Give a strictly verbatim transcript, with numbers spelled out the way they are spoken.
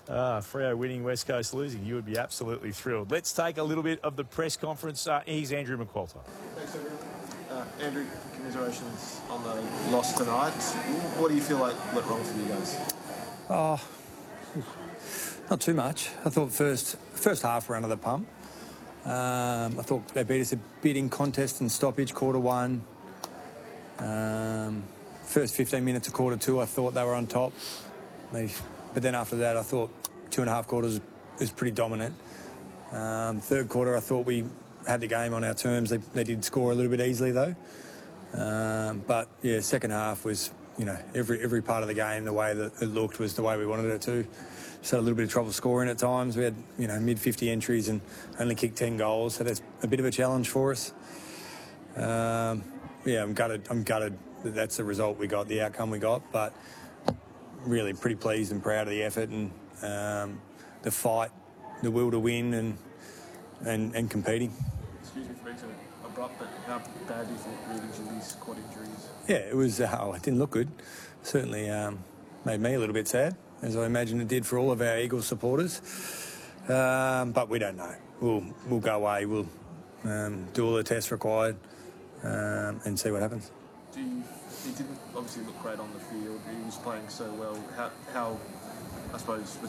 Ah, Freo winning, West Coast losing. You would be absolutely thrilled. Let's take a little bit of the press conference. Uh, here's Andrew McQualter. Thanks, everyone. Uh, Andrew, commiserations on the loss tonight. What do you feel like went wrong for you guys? Oh, not too much. I thought first first half were under the pump. Um, I thought they beat us a bit in contest and stoppage, quarter one. Um, first fifteen minutes of quarter two, I thought they were on top. They, but then after that, I thought two and a half quarters was pretty dominant. Um, third quarter, I thought we had the game on our terms. They, they did score a little bit easily, though. Um, but, yeah, second half was, you know, every every part of the game, the way that it looked was the way we wanted it to. Just had a little bit of trouble scoring at times. We had, you know, mid fifty entries and only kicked ten goals, so that's a bit of a challenge for us. Um, yeah, I'm gutted. I'm gutted that that's the result we got, the outcome we got, but really pretty pleased and proud of the effort and um, the fight, the will to win and and, and competing. Excuse me for being so abrupt, but how bad do you think reading Julie's quad injuries? Yeah, it was. Uh, oh, it didn't look good. Certainly um, made me a little bit sad, as I imagine it did for all of our Eagles supporters. Um, but we don't know. We'll we'll go away. We'll um, do all the tests required um, and see what happens. Do you, he didn't obviously look great on the field. He was playing so well. How, how I suppose,